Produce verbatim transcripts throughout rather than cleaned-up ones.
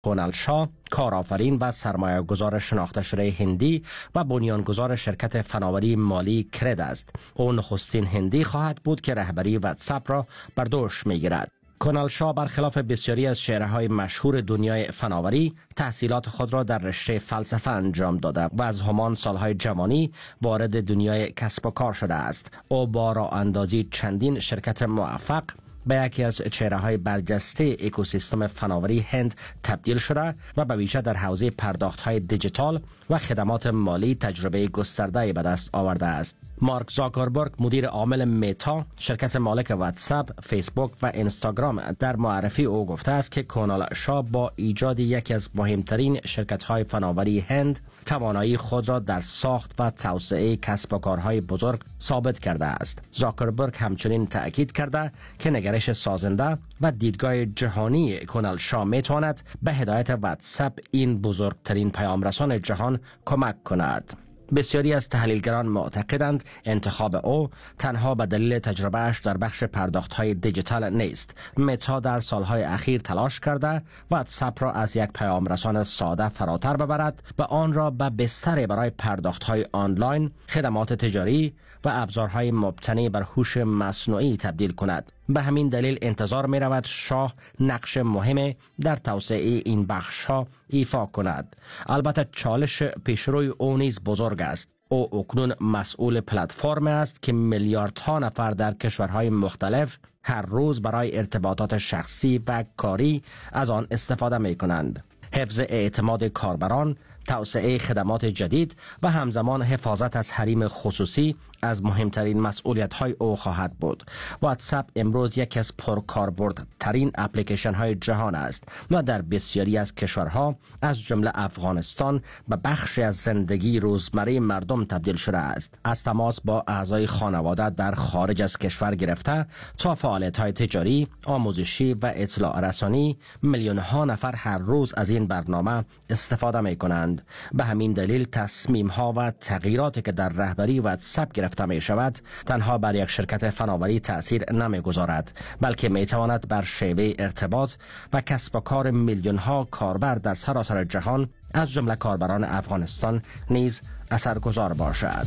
کونال شا، کارآفرین و سرمایه گذار شناخته شده هندی و بنیانگذار شرکت فناوری مالی کرد است. او نخستین هندی خواهد بود که رهبری واتساپ را بر دوش میگیرد. کونال شا برخلاف بسیاری از چهره‌های مشهور دنیای فناوری تحصیلات خود را در رشته فلسفه انجام داده و از همان سالهای جوانی وارد دنیای کسب و کار شده است. او با راه اندازی چندین شرکت موفق به یکی از چهره‌های برجسته اکوسیستم فناوری هند تبدیل شده و به ویژه در حوزه پرداخت‌های دیجیتال و خدمات مالی تجربه گسترده به دست آورده است. مارک زاکربرگ مدیر عامل متا، شرکت مالک واتساپ، فیسبوک و اینستاگرام در معرفی او گفته است که کونال شا با ایجاد یکی از مهمترین شرکت‌های فناوری هند توانایی خود را در ساخت و توسعه کسب و کارهای بزرگ ثابت کرده است. زاکربرگ همچنین تأکید کرده که نگرش سازنده و دیدگاه جهانی کونال شا میتواند به هدایت واتساپ، این بزرگترین پیامرسان جهان، کمک کند. بسیاری از تحلیلگران معتقدند انتخاب او تنها به دلیل تجربهش در بخش پرداخت‌های دیجیتال نیست. متا در سالهای اخیر تلاش کرده واتساپ را از یک پیامرسان ساده فراتر ببرد و آن را به بستر برای پرداخت‌های آنلاین، خدمات تجاری و ابزارهای مبتنی بر هوش مصنوعی تبدیل کند. به همین دلیل انتظار می رود شاه نقش مهم در توسعه این بخش‌ها ایفا کند. البته چالش پیشروی او نیز بزرگ است. او اکنون مسئول پلتفرم است که میلیاردها نفر در کشورهای مختلف هر روز برای ارتباطات شخصی و کاری از آن استفاده می کنند. حفظ اعتماد کاربران، توسعه خدمات جدید و همزمان حفاظت از حریم خصوصی از مهمترین مسئولیت‌های او خواهد بود. واتساپ امروز یکی از پرکاربردترین اپلیکیشن‌های جهان است و در بسیاری از کشورها از جمله افغانستان به بخشی از زندگی روزمره مردم تبدیل شده است. از تماس با اعضای خانواده در خارج از کشور گرفته تا فعالیت‌های تجاری، آموزشی و اطلاع رسانی، میلیون‌ها نفر هر روز از این برنامه استفاده می‌کنند. به همین دلیل تصمیم‌ها و تغییراتی که در رهبری واتساپ گرفته می شود تنها بر یک شرکت فناوری تأثیر نمی گذارد، بلکه می تواند بر شیوه ارتباط و کسب و کار میلیون ها کاربر در سراسر جهان از جمله کاربران افغانستان نیز اثرگذار باشد.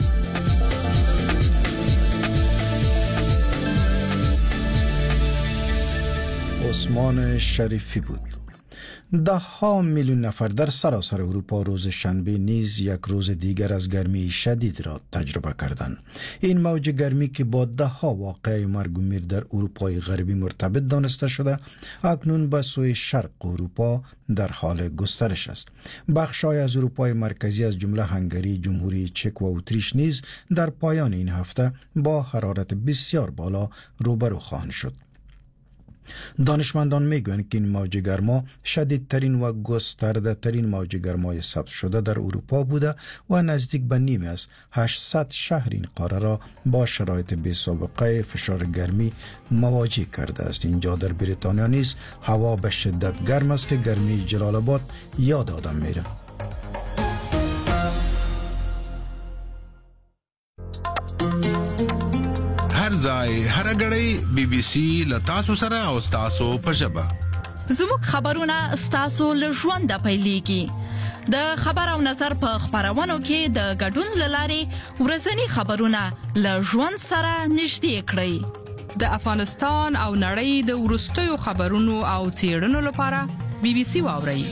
عثمان شریفی بود. ده ها میلیون نفر در سراسر اروپا روز شنبه نیز یک روز دیگر از گرمی شدید را تجربه کردند. این موج گرمی که با ده ها واقعه مرگ و میر در اروپای غربی مرتبط دانسته شده، اکنون به سوی شرق اروپا در حال گسترش است. بخش‌های از اروپای مرکزی از جمله هنگری، جمهوری چک و اتریش نیز در پایان این هفته با حرارت بسیار بالا روبرو خواهند شد. دانشمندان میگویند که این موج گرما شدیدترین و گسترده ترین موج گرمای ثبت شده در اروپا بوده و نزدیک به نیمی از هشتصد شهر این قاره را با شرایط بی سابقه فشار گرمی مواجه کرده است. اینجا در بریتانیا نیز هوا به شدت گرم است که گرمی جلال آباد یاد آدم میره. هر ځای هر غړی بي بي سي له تاسو سره او تاسو په ژبه. زموږ خبرونه تاسو له ژوند پیلېږي. د خبر او نظر په خبرونو کې د ګډون لاري ورځنی خبرونه له ژوند سره نږدې کړئ. د افغانستان او نړۍ د ورستیو خبرونو او تیرونو لپاره بي بي سي واورئ.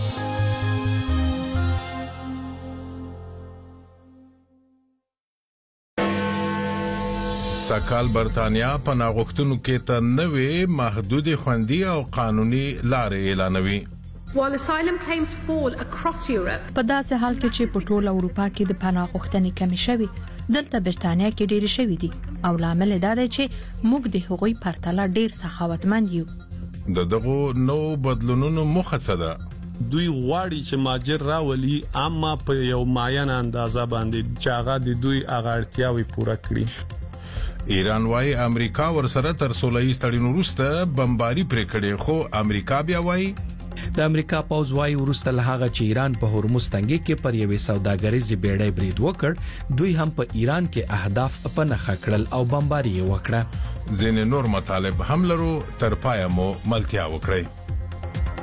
سکال برتانیا په ناغښتونو کې ته نوې محدود خوندي او قانوني لارې اعلانوي. While asylum claims fall across Europe. په داسې حال کې چې په ټول اروپا کې د پناه غوښتنې کمې شوي، دلته برتانیا کې ډېرې شوي دي او لامل دا دی چې موږ د هغوی پرتله ډېر سخاوتمند یو. د دغو نو بدلونونو موخه څه ده؟ دوی غواړي چې ماجر راولي اما په یو معین اندازه باندې چې هغه د دوی اغاړتیاوي پوره کړي. ایران وايي امریکا ورسره تر سولهییز تړون وروسته بمباري پرې کړې، خو امریکا بیا وايي د امریکا پوځ وايي وروسته له هغه چې ایران په هرمز تنګي کې پر یوې سوداګریزې بیړۍ برید وکړ، دوی هم په ایران کې اهداف په نښه کړل او بمباري وکړه. ځینې نور مطالب هم لرو، تر پایه مو ملتیا وکړئ.